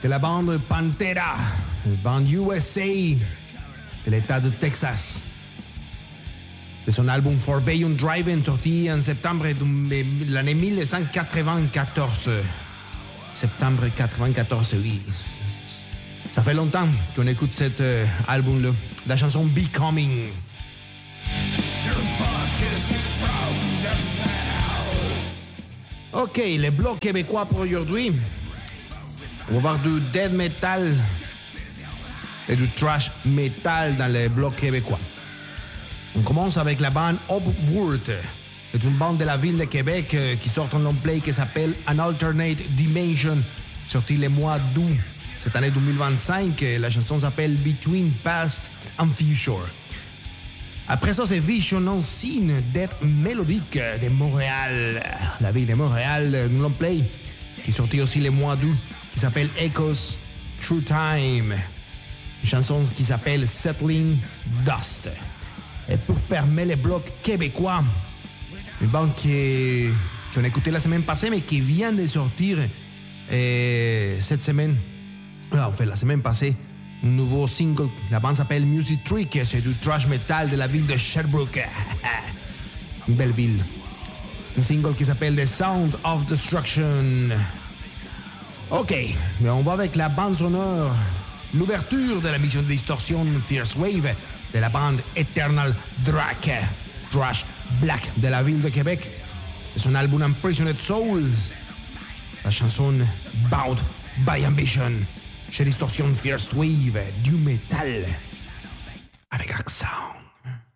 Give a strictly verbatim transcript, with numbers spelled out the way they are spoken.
de la bande Pantera, une bande U S A de l'État de Texas. De son album For Bayonne Drive-In, sorti en septembre de l'année mille neuf cent quatre-vingt-quatorze. Septembre quatre-vingt-quatorze, oui. Ça fait longtemps qu'on écoute cet euh, album-là. La chanson Becoming. OK, les blocs québécois pour aujourd'hui. On va voir du death metal et du thrash metal dans les blocs québécois. On commence avec la bande Upward. C'est une bande de la ville de Québec euh, qui sort un long play qui s'appelle An Alternate Dimension, sorti le mois d'août cette année deux mille vingt-cinq. La chanson s'appelle Between Past and Future. Après ça, c'est Visional Scene, death mélodique de Montréal. La ville de Montréal, un long play qui est sorti aussi le mois d'août, qui s'appelle Echoes Through Time. Une chanson qui s'appelle Settling Dust. Et pour fermer les blocs québécois, une bande qui est, qu'on a écouté la semaine passée, mais qui vient de sortir euh, cette semaine. Ah, en fait, la semaine passée, un nouveau single. La bande s'appelle Music Trick. C'est du thrash metal de la ville de Sherbrooke. Une belle ville. Un single qui s'appelle The Sound of Destruction. OK, mais on va avec la bande sonore. L'ouverture de la mission de distorsion Fierce Wave de la bande Eternal Drac, thrash black de la ville de Québec. C'est son album Imprisoned Soul. La chanson Bound by Ambition chez Distortion Fierce Wave du métal avec accent.